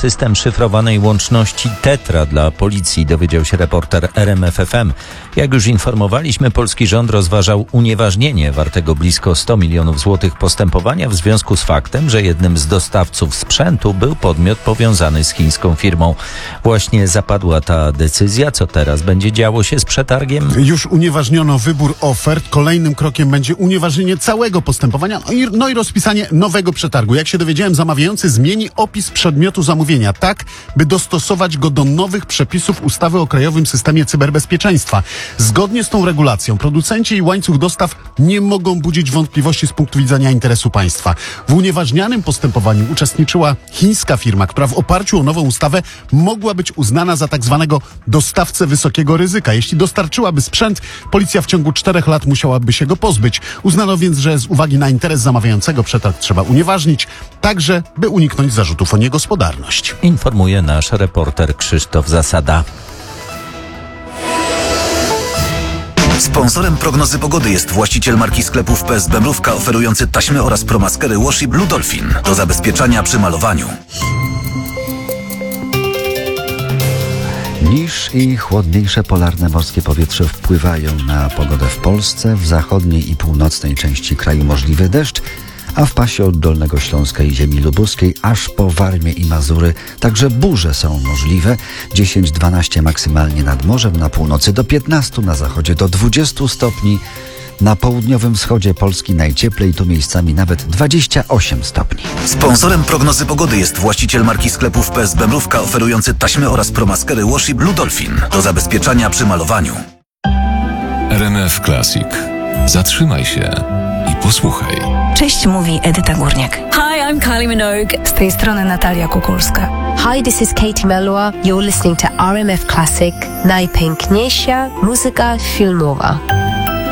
system szyfrowanej łączności Tetra dla policji, dowiedział się reporter RMF FM. Jak już informowaliśmy, polski rząd rozważał unieważnienie wartego blisko 100 milionów złotych postępowania w związku z faktem, że jednym z dostawców sprzętu był podmiot powiązany z chińską firmą. Właśnie zapadła ta decyzja. Co teraz będzie działo się z przetargiem? Już unieważniono wybór ofert. Kolejnym krokiem będzie unieważnienie całego postępowania, no i rozpisanie nowego przetargu. Jak się dowiedziałem, zamawiający zmieni opis przedmiotu zamówienia tak, by dostosować go do nowych przepisów ustawy o krajowym systemie cyberbezpieczeństwa. Zgodnie z tą regulacją producenci i łańcuch dostaw nie mogą budzić wątpliwości z punktu widzenia interesu państwa. W unieważnianym postępowaniu uczestniczyła chińska firma, która w oparciu o nową ustawę mogła być uznana za tak zwanego dostawcę wysokiego ryzyka. Jeśli dostarczyłaby sprzęt, policja w ciągu 4 lat musiałaby się go pozbyć. Uznano więc, że z uwagi na interes zamawiającego przetarg trzeba unieważnić, także by uniknąć zarzutów o niegospodarność. Informuje nasz reporter Krzysztof Zasada. Sponsorem prognozy pogody jest właściciel marki sklepów PSB Mrówka, oferujący taśmy oraz promaskery Washi Blue Dolphin do zabezpieczania przy malowaniu. Niż i chłodniejsze polarne morskie powietrze wpływają na pogodę w Polsce. W zachodniej i północnej części kraju możliwy deszcz, a w pasie od Dolnego Śląska i ziemi lubuskiej aż po Warmię i Mazury także burze są możliwe. 10-12 maksymalnie nad morzem, na północy do 15, na zachodzie do 20 stopni. Na południowym wschodzie Polski najcieplej, tu miejscami nawet 28 stopni. Sponsorem prognozy pogody jest właściciel marki sklepów PSB Mrówka, oferujący taśmy oraz promaskery Washi Blue Dolphin do zabezpieczania przy malowaniu. RMF Classic. Zatrzymaj się i posłuchaj. Cześć, mówi Edyta Górniak. Hi, I'm Kylie Minogue. Z tej strony Natalia Kukulska. Hi, this is Katie Melua. You're listening to RMF Classic. Najpiękniejsza muzyka filmowa.